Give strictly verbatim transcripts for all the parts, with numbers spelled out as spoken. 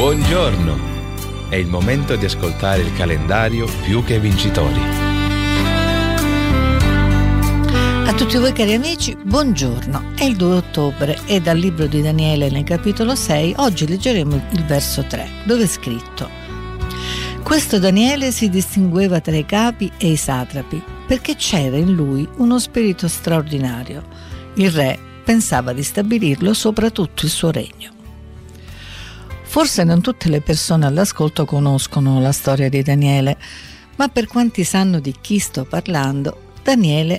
Buongiorno! È il momento di ascoltare il calendario Più che Vincitori. A tutti voi cari amici, buongiorno. È il due ottobre e dal libro di Daniele nel capitolo sei oggi leggeremo il verso tre, dove è scritto: questo Daniele si distingueva tra i capi e i satrapi perché c'era in lui uno spirito straordinario. Il re pensava di stabilirlo sopra tutto il suo regno. Forse non tutte le persone all'ascolto conoscono la storia di Daniele, ma per quanti sanno di chi sto parlando, Daniele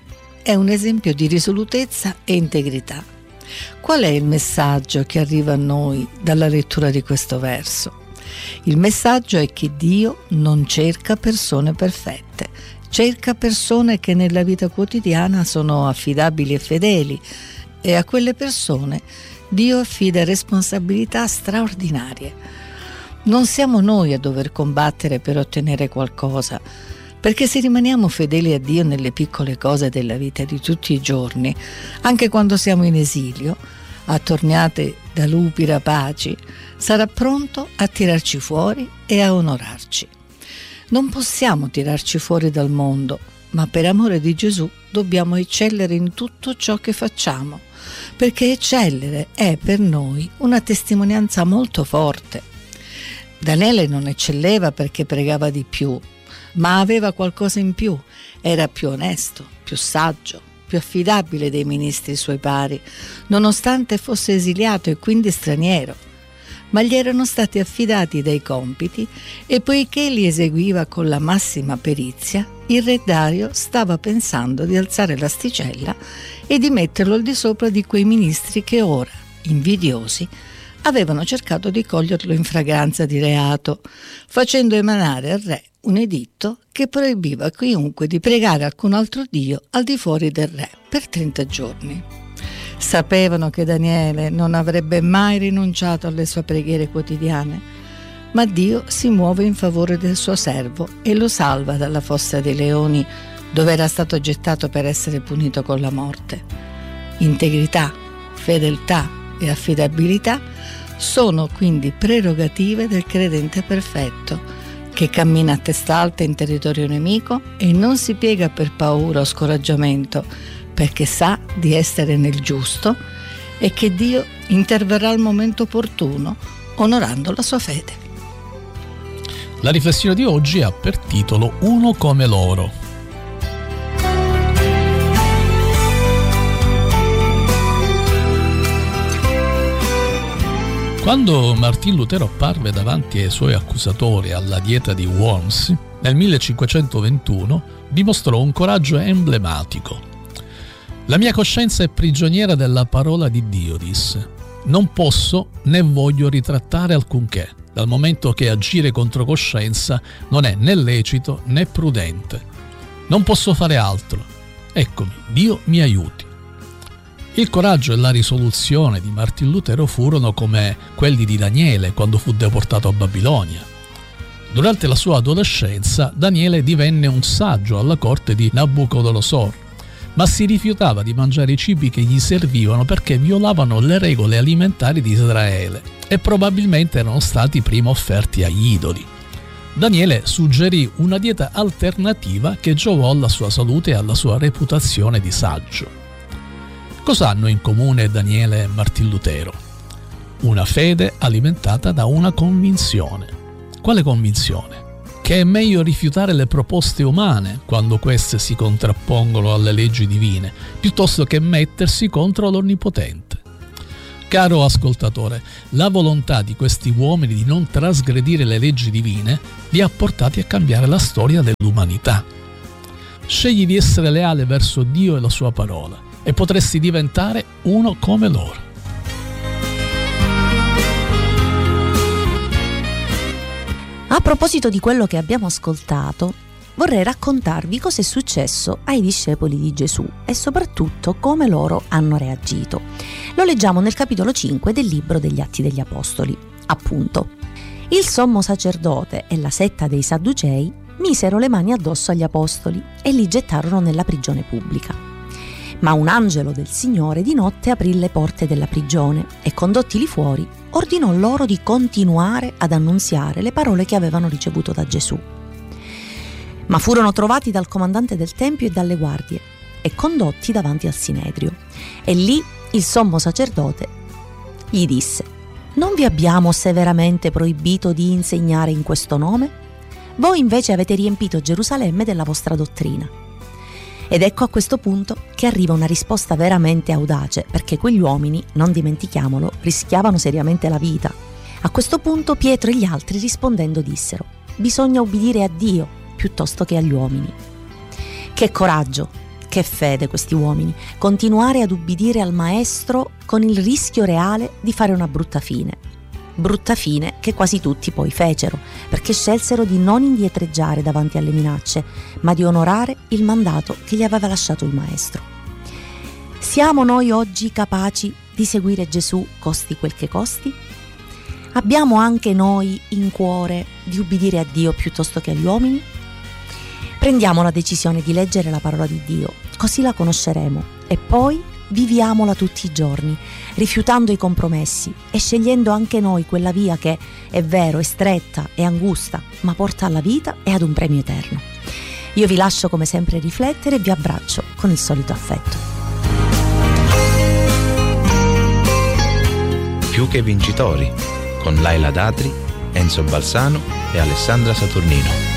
è un esempio di risolutezza e integrità. Qual è il messaggio che arriva a noi dalla lettura di questo verso? Il messaggio è che Dio non cerca persone perfette, cerca persone che nella vita quotidiana sono affidabili e fedeli, e a quelle persone Dio affida responsabilità straordinarie. Non siamo noi a dover combattere per ottenere qualcosa, perché se rimaniamo fedeli a Dio nelle piccole cose della vita di tutti i giorni, anche quando siamo in esilio, attorniate da lupi rapaci, sarà pronto a tirarci fuori e a onorarci. Non possiamo tirarci fuori dal mondo, ma per amore di Gesù dobbiamo eccellere in tutto ciò che facciamo, perché eccellere è per noi una testimonianza molto forte. Daniele non eccelleva perché pregava di più, ma aveva qualcosa in più. Era più onesto, più saggio, più affidabile dei ministri suoi pari, nonostante fosse esiliato e quindi straniero. Ma gli erano stati affidati dei compiti e poiché li eseguiva con la massima perizia, il re Dario stava pensando di alzare l'asticella e di metterlo al di sopra di quei ministri che ora, invidiosi, avevano cercato di coglierlo in fragranza di reato, facendo emanare al re un editto che proibiva a chiunque di pregare alcun altro dio al di fuori del re per trenta giorni. Sapevano che Daniele non avrebbe mai rinunciato alle sue preghiere quotidiane, ma Dio si muove in favore del suo servo e lo salva dalla fossa dei leoni, dove era stato gettato per essere punito con la morte. Integrità, fedeltà e affidabilità sono quindi prerogative del credente perfetto, che cammina a testa alta in territorio nemico e non si piega per paura o scoraggiamento, perché sa di essere nel giusto e che Dio interverrà al momento opportuno, onorando la sua fede. La riflessione di oggi ha per titolo Uno come loro. Quando Martin Lutero apparve davanti ai suoi accusatori alla dieta di Worms, nel millecinquecentoventuno dimostrò un coraggio emblematico. La mia coscienza è prigioniera della parola di Dio, disse. Non posso né voglio ritrattare alcunché, dal momento che agire contro coscienza non è né lecito né prudente. Non posso fare altro. Eccomi, Dio mi aiuti. Il coraggio e la risoluzione di Martin Lutero furono come quelli di Daniele quando fu deportato a Babilonia. Durante la sua adolescenza, Daniele divenne un saggio alla corte di Nabucodonosor, ma si rifiutava di mangiare i cibi che gli servivano perché violavano le regole alimentari di Israele e probabilmente erano stati prima offerti agli idoli. Daniele suggerì una dieta alternativa che giovò alla sua salute e alla sua reputazione di saggio. Cosa hanno in comune Daniele e Martin Lutero? Una fede alimentata da una convinzione. Quale convinzione? Che è meglio rifiutare le proposte umane quando queste si contrappongono alle leggi divine, piuttosto che mettersi contro l'Onnipotente. Caro ascoltatore, la volontà di questi uomini di non trasgredire le leggi divine li ha portati a cambiare la storia dell'umanità. Scegli di essere leale verso Dio e la sua parola e potresti diventare uno come loro. A proposito di quello che abbiamo ascoltato, vorrei raccontarvi cosa è successo ai discepoli di Gesù e soprattutto come loro hanno reagito. Lo leggiamo nel capitolo cinque del libro degli Atti degli Apostoli. Appunto, il sommo sacerdote e la setta dei Sadducei misero le mani addosso agli apostoli e li gettarono nella prigione pubblica. Ma un angelo del Signore di notte aprì le porte della prigione e, condottili fuori, ordinò loro di continuare ad annunziare le parole che avevano ricevuto da Gesù. Ma furono trovati dal comandante del Tempio e dalle guardie e condotti davanti al Sinedrio. E lì il sommo sacerdote gli disse: «Non vi abbiamo severamente proibito di insegnare in questo nome? Voi invece avete riempito Gerusalemme della vostra dottrina». Ed ecco a questo punto che arriva una risposta veramente audace, perché quegli uomini, non dimentichiamolo, rischiavano seriamente la vita. A questo punto Pietro e gli altri rispondendo dissero: «Bisogna ubbidire a Dio piuttosto che agli uomini». Che coraggio, che fede questi uomini, continuare ad ubbidire al Maestro con il rischio reale di fare una brutta fine. Brutta fine che quasi tutti poi fecero, perché scelsero di non indietreggiare davanti alle minacce, ma di onorare il mandato che gli aveva lasciato il Maestro. Siamo noi oggi capaci di seguire Gesù costi quel che costi? Abbiamo anche noi in cuore di ubbidire a Dio piuttosto che agli uomini? Prendiamo la decisione di leggere la parola di Dio, così la conosceremo, e poi viviamola tutti i giorni, rifiutando i compromessi e scegliendo anche noi quella via che, è vero, è stretta e angusta, ma porta alla vita e ad un premio eterno. Io vi lascio come sempre riflettere e vi abbraccio con il solito affetto. Più che vincitori, con Laila Datri, Enzo Balsano e Alessandra Saturnino.